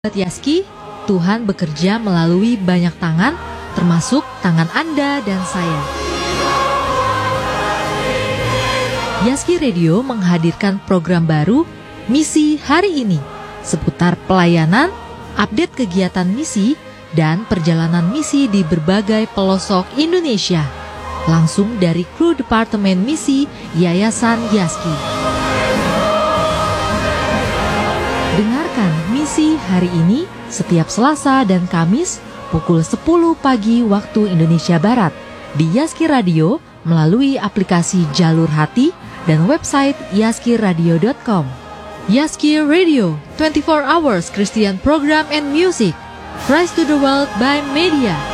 Sahabat Yaski, Tuhan bekerja melalui banyak tangan, termasuk tangan Anda dan saya. Yaski Radio menghadirkan program baru, Misi Hari Ini, seputar pelayanan, update kegiatan misi, dan perjalanan misi di berbagai pelosok Indonesia. Langsung dari kru Departemen Misi Yayasan Yaski. Dengarkan Misi Hari Ini setiap Selasa dan Kamis pukul 10 pagi waktu Indonesia Barat di Yaski Radio melalui aplikasi Jalur Hati dan website yaskiradio.com. Yaski Radio, 24 hours Christian program and music. Christ to the world by media.